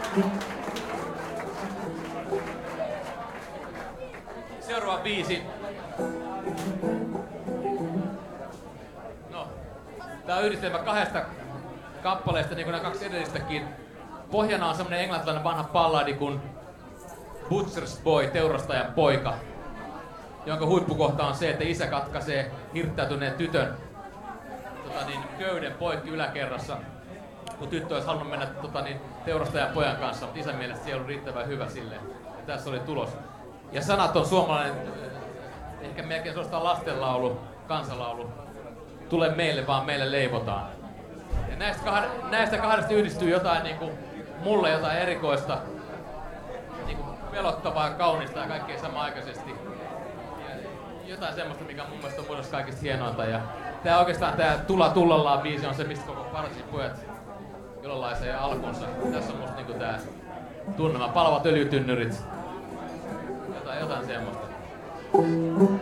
Seuraava biisi. No, tää on yhdistelmä kahdesta kappaleesta, niin kuin nämä kaksi edellistäkin. Pohjana on semmonen englantilainen vanha balladi kuin Butcher's Boy, teurastajan poika, jonka huippukohta on se, että isä katkaisee hirttäytyneen tytön köyden poikki yläkerrassa, kun tyttö olisi halunnut mennä teurastajan pojan kanssa, mutta isän mielestä se ei ollut riittävän hyvä silleen. Ja tässä oli tulos. Ja sanat on suomalainen, ehkä melkein suorastaan lastenlaulu, kansanlaulu. Tule meille, vaan meille leivotaan. Ja näistä kahdesta yhdistyy jotain niinku, mulle jotain erikoista, niinku pelottavaa, kaunista ja kaikkea samanaikaisesti. Ja jotain semmoista, mikä mun mielestä on muodossa kaikista hienointa. Ja tää Tulla tullallaan biisi on se, mistä koko Pardisin pojat jollain sai alkunsa. Tässä on musta niinku tää tunnelma, palavat öljytynnyrit. Jotain semmoista.